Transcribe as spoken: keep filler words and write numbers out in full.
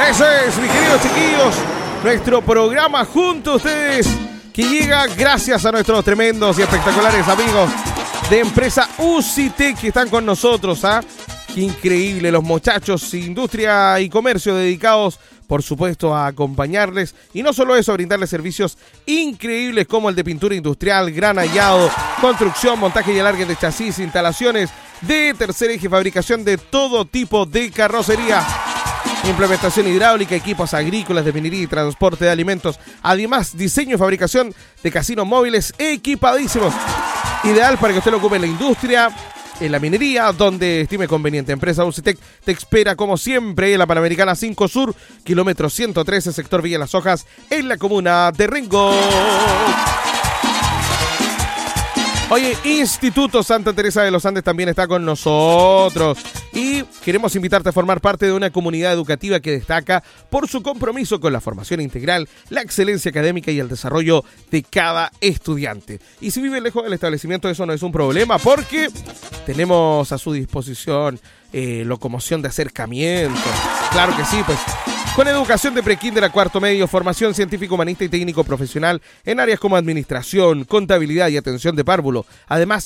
Eso es, mis queridos chiquillos, nuestro programa junto a ustedes, que llega gracias a nuestros tremendos y espectaculares amigos de empresa UCITEC que están con nosotros, ¿ah? Qué increíble, los muchachos, industria y comercio dedicados, por supuesto, a acompañarles. Y no solo eso, brindarles servicios increíbles como el de pintura industrial, granallado, construcción, montaje y alargue de chasis, instalaciones de tercer eje, fabricación de todo tipo de carrocería, implementación hidráulica, equipos agrícolas de minería y transporte de alimentos. Además, diseño y fabricación de casinos móviles equipadísimos. Ideal para que usted lo ocupe en la industria, en la minería, donde estime conveniente. Empresa UCITEC te espera como siempre en la Panamericana cinco Sur, kilómetro ciento trece, sector Villa Las Hojas, en la comuna de Rengo. Oye, Instituto Santa Teresa de los Andes también está con nosotros y queremos invitarte a formar parte de una comunidad educativa que destaca por su compromiso con la formación integral, la excelencia académica y el desarrollo de cada estudiante. Y si vive lejos del establecimiento, eso no es un problema, porque tenemos a su disposición eh, locomoción de acercamiento. Claro que sí, pues. Con educación de prekinder a cuarto medio, formación científico, humanista y técnico profesional en áreas como administración, contabilidad y atención de párvulo. Además,